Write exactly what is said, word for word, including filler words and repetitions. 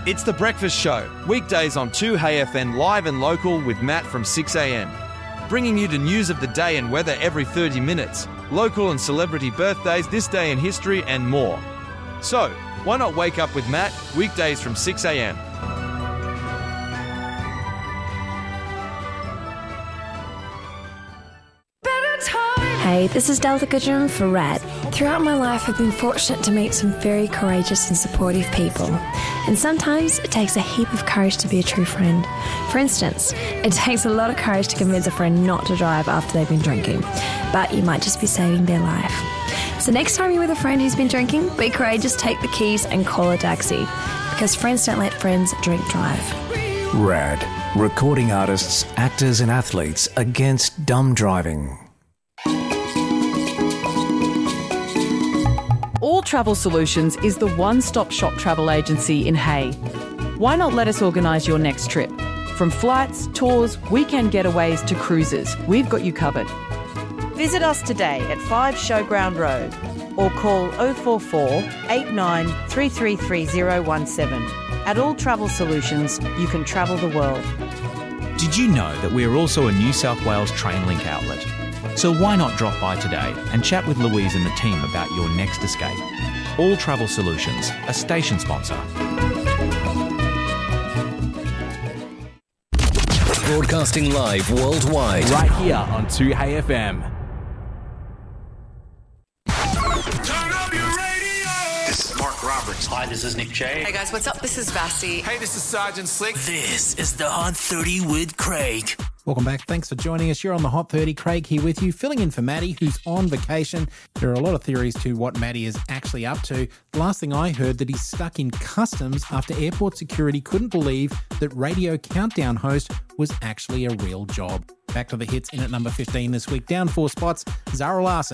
It's The Breakfast Show, weekdays on two Hey F M live and local with Matt from six a m. Bringing you the news of the day and weather every thirty minutes, local and celebrity birthdays, this day in history and more. So, why not wake up with Matt, weekdays from six a m. Hey, this is Delta Goodrum for RAD. Throughout my life, I've been fortunate to meet some very courageous and supportive people. And sometimes it takes a heap of courage to be a true friend. For instance, it takes a lot of courage to convince a friend not to drive after they've been drinking. But you might just be saving their life. So next time you're with a friend who's been drinking, be courageous, take the keys and call a taxi. Because friends don't let friends drink drive. RAD. Recording artists, actors and athletes against dumb driving. All Travel Solutions is the one-stop shop travel agency in Hay. Why not let us organise your next trip? From flights, tours, weekend getaways to cruises, we've got you covered. Visit us today at five Showground Road or call oh four four, eight nine three three three oh one seven. At All Travel Solutions, you can travel the world. Did you know that we are also a New South Wales Trainlink outlet? So why not drop by today and chat with Louise and the team about your next escape? All Travel Solutions, a station sponsor. Broadcasting live worldwide. Right here on two Hey F M. Hi, this is Nick J. Hey guys, what's up? This is Vasi. Hey, this is Sergeant Slick. This is the Hot thirty with Craig. Welcome back. Thanks for joining us. You're on the Hot thirty. Craig here with you, filling in for Maddie, who's on vacation. There are a lot of theories to what Maddie is actually up to. The last thing I heard, that he's stuck in customs after airport security couldn't believe that Radio Countdown host was actually a real job. Back to the hits in at number fifteen this week. Down four spots, Zara Larsson.